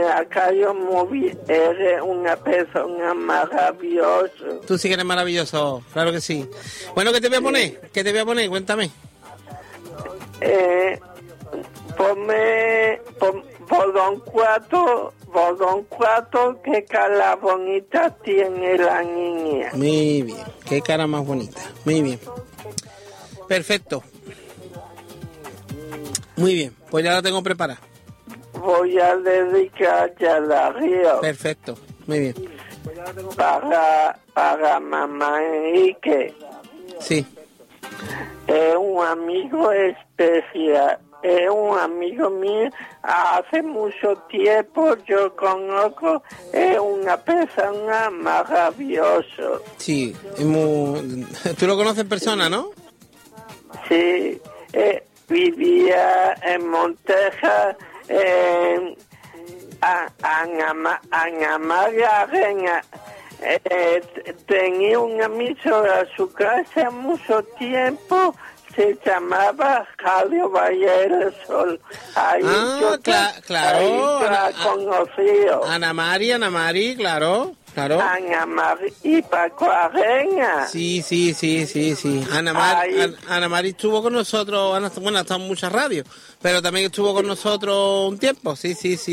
me ha caído muy bien. Eres una persona maravillosa. Tú sí que eres maravilloso, claro que sí. Bueno, ¿qué te voy a poner? ¿Qué te voy a poner? Cuéntame. Ponme Bodón 4, qué cara bonita tiene la niña. Muy bien, qué cara más bonita. Muy bien. Perfecto. Muy bien, pues ya la tengo preparada. Voy a dedicar ya la río. Perfecto, muy bien. Para mamá Enrique. Sí. Es un amigo especial. Es un amigo mío. Hace mucho tiempo yo conozco. Es una persona maravillosa. Sí, tú lo conoces en persona, ¿no? Sí, vivía en Monteja, en Anamaria. Tenía un amigo a su casa mucho tiempo, se llamaba Javier Valle del Sol. Ahí claro. Ahí la conocido. Ana Mari, claro. Ana Mari y Paco Areña. Sí. Ana Mari estuvo con nosotros, ha estado en muchas radios, pero también estuvo con nosotros un tiempo. Sí.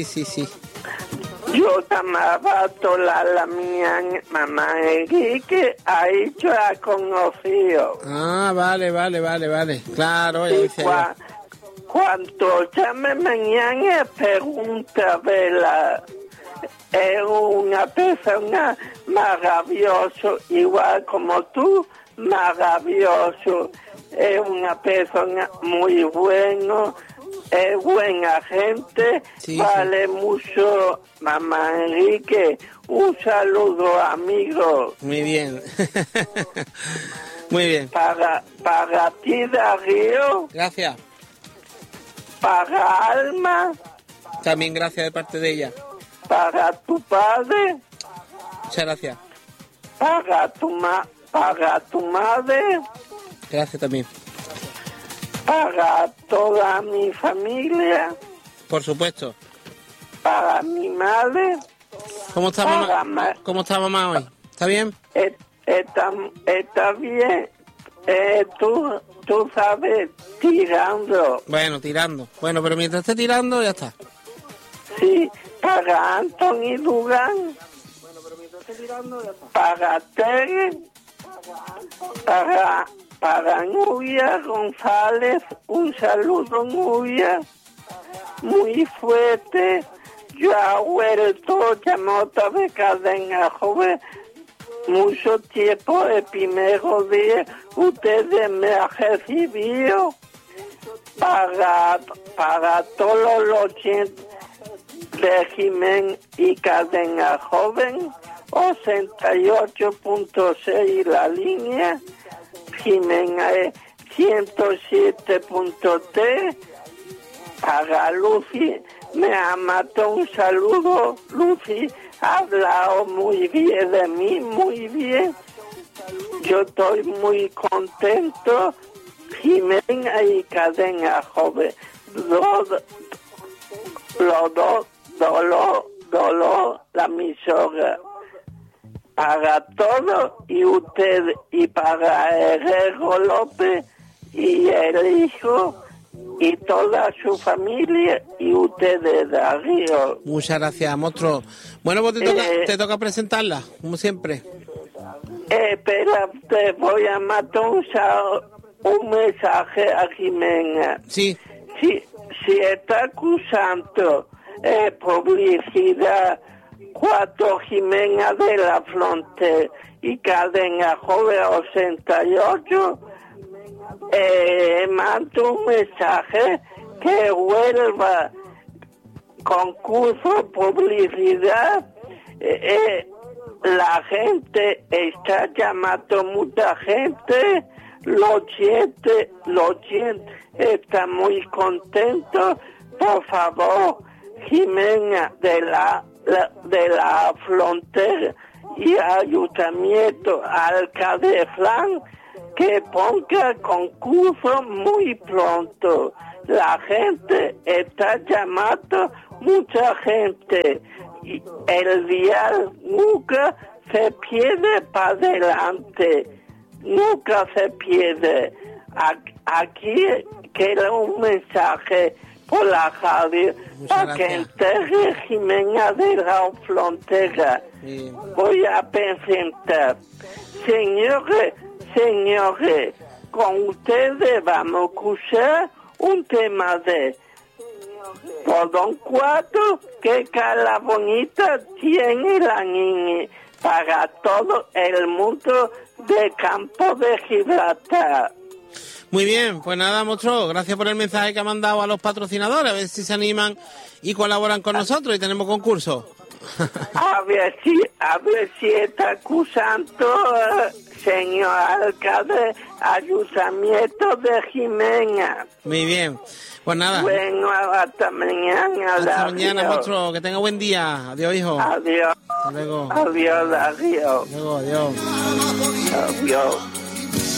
Yo llamaba a toda la mía mamá Enrique, ahí yo la conocido. Ah, vale. Claro, ya Y decía cuando llame mañana, pregunta, Vela. Es una persona maravillosa, igual como tú, maravilloso. Es una persona muy buena, es buena gente, vale mucho, mamá Enrique. Un saludo, amigo. Muy bien. Muy bien. Para ti, Darío. Gracias. Para Alma. También gracias de parte de ella. Para tu padre. Muchas gracias. Para tu madre. Gracias también. Para toda mi familia. Por supuesto. Para mi madre. ¿Cómo está mamá? ¿Cómo está mamá hoy? ¿Está bien? Está bien. Tú sabes, tirando. Bueno, tirando. Bueno, pero mientras esté tirando, ya está. Sí, para Anthony Durán. Para Tere. Para Nuria González. Un saludo, Nuria. Muy fuerte. Yo he vuelto, llamó otra vez Cadena Joven. Mucho tiempo, el primero día, ustedes me han recibido para todos los oyentes régimen y Cadena Joven, 88.6 la línea, Jimena 107.3, para Lucy, me ha matado un saludo, Lucy ha hablado muy bien de mí, muy bien, yo estoy muy contento, Jimena y Cadena Joven, los dos, dolor, la emisora. Para todo y usted y para Herrero López y el hijo y toda su familia y ustedes, Darío. Muchas gracias, monstruo. Bueno, pues te toca presentarla, como siempre. Espera, te voy a matar un mensaje a Jimena. Sí. Si está acusando publicidad 4 Jimena de la Frontera y Cadena Joven 88, mando un mensaje que vuelva concurso publicidad. La gente está llamando, mucha gente, los oyentes están muy contentos. Por favor, Jimena de la Frontera y Ayuntamiento Alcalde Flan, que ponga concurso muy pronto. La gente está llamando mucha gente. Y el dial nunca se pierde para adelante, nunca se pierde. Aquí queda un mensaje por la radio para que enterre Jimena de la Frontera. Sí. Voy a presentar. Señores, con ustedes vamos a escuchar un tema de por Don Cuatro, que cara bonita tiene la niña para todo el mundo de Campo de Gibraltar. Muy bien, pues nada, monstruo, gracias por el mensaje que ha mandado a los patrocinadores, a ver si se animan y colaboran con nosotros y tenemos concurso. A ver si está acusando, señor alcalde, ayuntamiento de Jimena. Muy bien, pues nada. Bueno, hasta mañana. Hasta mañana, monstruo, que tenga buen día. Adiós, hijo. Adiós. Hasta luego. Adiós. Luego, adiós. Adiós.